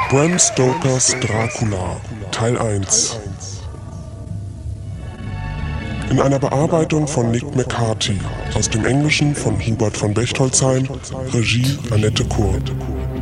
Bram Stokers Dracula, Teil 1. In einer Bearbeitung von Nick McCarthy, aus dem Englischen von Hubert von Bechtolzheim, Regie Annette Kurt.